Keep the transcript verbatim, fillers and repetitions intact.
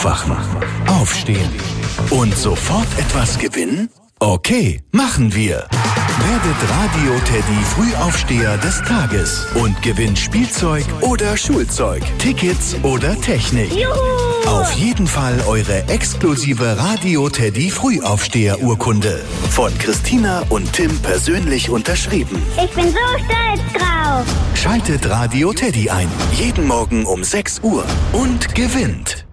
Aufwachen, aufstehen und sofort etwas gewinnen? Okay, machen wir. Werdet Radio Teddy Frühaufsteher des Tages und gewinnt Spielzeug oder Schulzeug, Tickets oder Technik. Juhu! Auf jeden Fall eure exklusive Radio Teddy Frühaufsteher Urkunde. Von Christina und Tim persönlich unterschrieben. Ich bin so stolz drauf. Schaltet Radio Teddy ein. Jeden Morgen um sechs Uhr und gewinnt.